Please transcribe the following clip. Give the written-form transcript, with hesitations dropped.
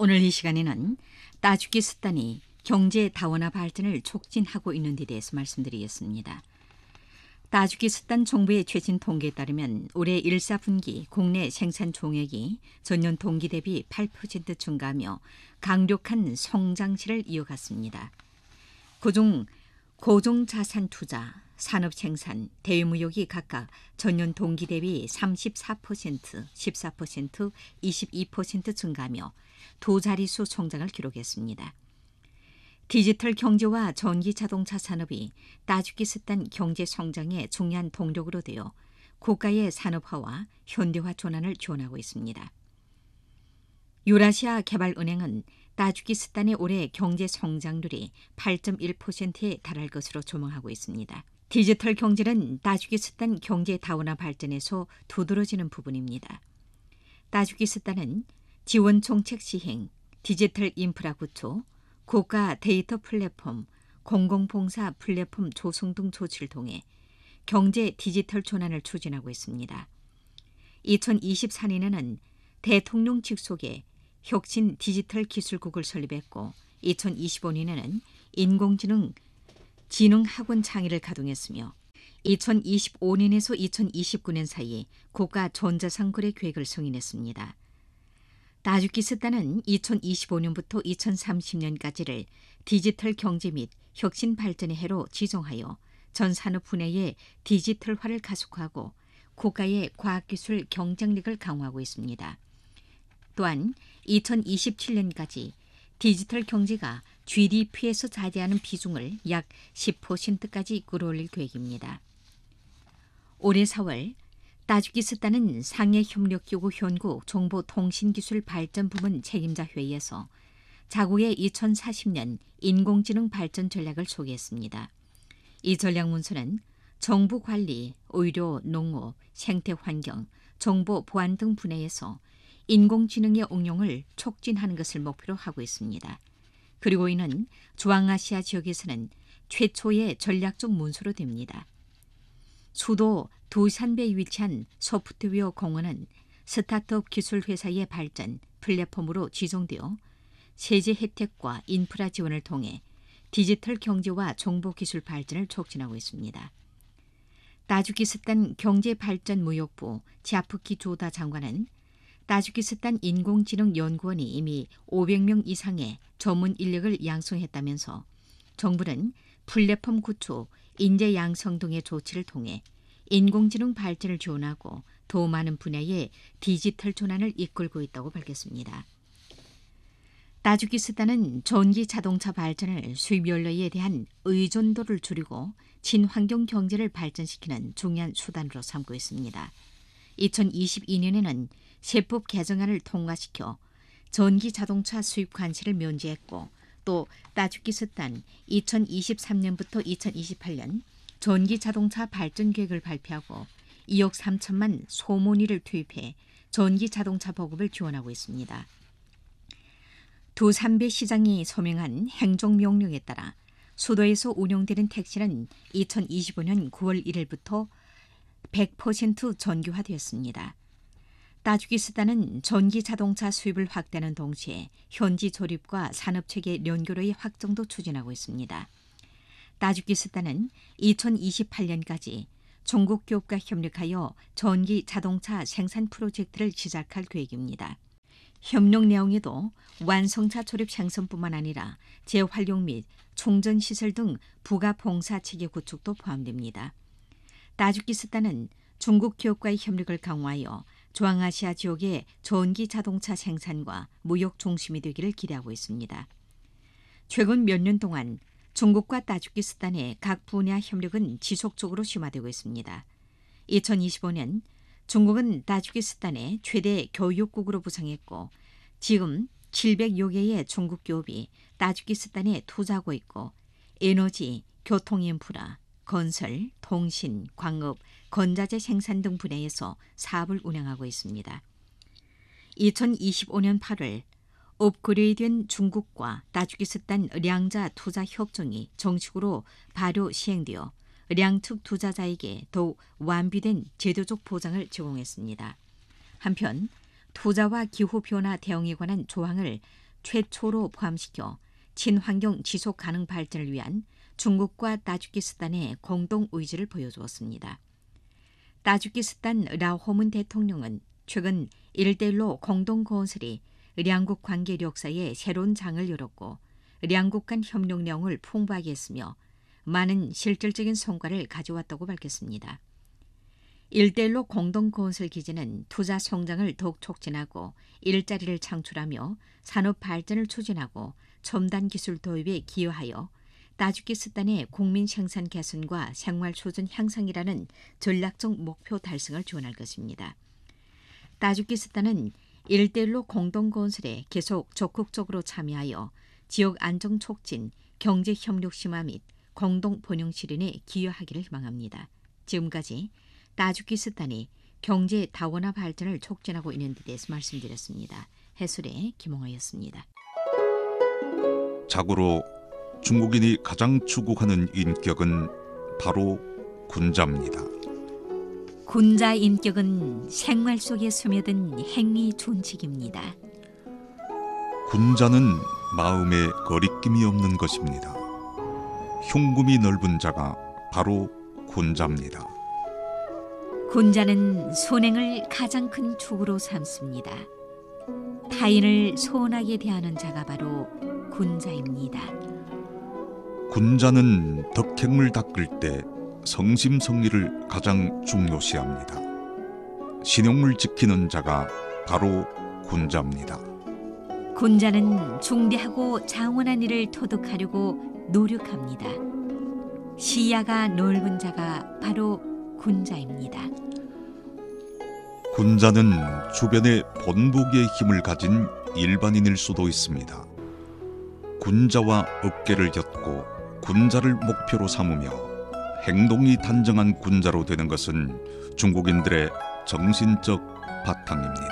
오늘 이 시간에는 따주키스탄이 경제 다원화 발전을 촉진하고 있는 데 대해서 말씀드리겠습니다. 따주키스탄 정부의 최신 통계에 따르면 올해 1, 4분기 국내 생산 총액이 전년 동기 대비 8% 증가하며 강력한 성장세를 이어갔습니다. 그중 고정자산 투자, 산업생산, 대외무역이 각각 전년 동기 대비 34%, 14%, 22% 증가하며 두 자릿수 성장을 기록했습니다. 디지털 경제와 전기자동차 산업이 따주키스탄 경제 성장의 중요한 동력으로 되어 국가의 산업화와 현대화 전환을 지원하고 있습니다. 유라시아 개발은행은 따주키스탄의 올해 경제 성장률이 8.1%에 달할 것으로 조망하고 있습니다. 디지털 경제는 따주키스탄 경제 다원화 발전에서 두드러지는 부분입니다. 따주키스탄은 지원 정책 시행, 디지털 인프라 구축, 국가 데이터 플랫폼, 공공봉사 플랫폼 조성 등 조치를 통해 경제 디지털 전환을 추진하고 있습니다. 2024년에는 대통령 직속에 혁신 디지털 기술국을 설립했고 2025년에는 인공지능 지능학원 창의를 가동했으며 2025년에서 2029년 사이에 국가 전자상 거래 계획을 승인했습니다. 따주키스탄은 2025년부터 2030년까지를 디지털 경제 및 혁신 발전의 해로 지정하여 전 산업 분야의 디지털화를 가속화하고 국가의 과학기술 경쟁력을 강화하고 있습니다. 또한 2027년까지 디지털 경제가 GDP에서 차지하는 비중을 약 10%까지 끌어올릴 계획입니다. 올해 4월 따주키스탄은 상해협력기구 현국 정보통신기술발전부문 책임자 회의에서 자국의 2040년 인공지능 발전 전략을 소개했습니다. 이 전략문서는 정부 관리, 의료, 농업, 생태환경, 정보 보안 등 분야에서 인공지능의 응용을 촉진하는 것을 목표로 하고 있습니다. 그리고 이는 중앙아시아 지역에서는 최초의 전략적 문서로 됩니다. 수도 두산베에 위치한 소프트웨어 공원은 스타트업 기술 회사의 발전 플랫폼으로 지정되어 세제 혜택과 인프라 지원을 통해 디지털 경제와 정보기술 발전을 촉진하고 있습니다. 따주키스탄 경제발전무역부 자프키 조다 장관은 따주키스탄 인공지능연구원이 이미 500명 이상의 전문 인력을 양성했다면서 정부는 플랫폼 구축, 인재 양성 등의 조치를 통해 인공지능 발전을 지원하고 더 많은 분야의 디지털 전환을 이끌고 있다고 밝혔습니다. 따주키스탄은 전기 자동차 발전을 수입 연료에 대한 의존도를 줄이고 친환경 경제를 발전시키는 중요한 수단으로 삼고 있습니다. 2022년에는 세법 개정안을 통과시켜 전기 자동차 수입 관세를 면제했고 또 따주키스탄 2023년부터 2028년 전기 자동차 발전 계획을 발표하고 2억 3천만 소모니를 투입해 전기 자동차 보급을 지원하고 있습니다. 두산베 시장이 서명한 행정명령에 따라 수도에서 운영되는 택시는 2025년 9월 1일부터 100% 전기화되었습니다. 따주키스탄은 전기 자동차 수입을 확대하는 동시에 현지 조립과 산업체계 연결의 확정도 추진하고 있습니다. 따주키스탄은 2028년까지 중국 기업과 협력하여 전기 자동차 생산 프로젝트를 시작할 계획입니다. 협력 내용에도 완성차 조립 생산뿐만 아니라 재활용 및 충전시설 등 부가 봉사체계 구축도 포함됩니다. 따주키스탄은 중국 기업과의 협력을 강화하여 중앙아시아 지역의 전기 자동차 생산과 무역 중심이 되기를 기대하고 있습니다. 최근 몇 년 동안 중국과 따주키스탄의 각 분야 협력은 지속적으로 심화되고 있습니다. 2025년 중국은 따주키스탄의 최대 교육국으로 부상했고 지금 700여 개의 중국 기업이 따주키스탄에 투자하고 있고 에너지, 교통인프라, 건설, 통신, 광업, 건자재 생산 등 분야에서 사업을 운영하고 있습니다. 2025년 8월 업그레이드된 중국과 따주키스탄 량자 투자 협정이 정식으로 발효 시행되어 량측 투자자에게 더욱 완비된 제도적 보장을 제공했습니다. 한편 투자와 기후변화 대응에 관한 조항을 최초로 포함시켜 친환경 지속 가능 발전을 위한 중국과 타지키스탄의 공동 의지를 보여주었습니다. 타지키스탄 라호문 대통령은 최근 일대일로 공동 건설이 양국 관계 역사에 새로운 장을 열었고 양국 간 협력량을 풍부하게 했으며 많은 실질적인 성과를 가져왔다고 밝혔습니다. 일대일로 공동 건설 기지는 투자 성장을 더욱 촉진하고 일자리를 창출하며 산업 발전을 추진하고 첨단 기술 도입에 기여하여 타지키스탄의 국민 생산 개선과 생활 수준 향상이라는 전략적 목표 달성을 지원할 것입니다. 타지키스탄은 일대일로 공동 건설에 계속 적극적으로 참여하여 지역 안정 촉진, 경제 협력 심화 및 공동 번영 실현에 기여하기를 희망합니다. 지금까지 타지키스탄이 경제 다원화 발전을 촉진하고 있는 데 대해서 말씀드렸습니다. 해설의 김홍아였습니다. 자고로 중국인이 가장 추구하는 인격은 바로 군자입니다. 군자 인격은 생활 속에 스며든 행위 존칙입니다. 군자는 마음에 거리낌이 없는 것입니다. 흉금이 넓은 자가 바로 군자입니다. 군자는 선행을 가장 큰 축으로 삼습니다. 타인을 소원하게 대하는 자가 바로 군자입니다. 군자는 덕행을 닦을 때 성심성의를 가장 중요시합니다. 신용을 지키는 자가 바로 군자입니다. 군자는 중대하고 장원한 일을 터득하려고 노력합니다. 시야가 넓은 자가 바로 군자입니다. 군자는 주변에 본보기의 힘을 가진 일반인일 수도 있습니다. 군자와 어깨를 엮고 군자를 목표로 삼으며 행동이 단정한 군자로 되는 것은 중국인들의 정신적 바탕입니다.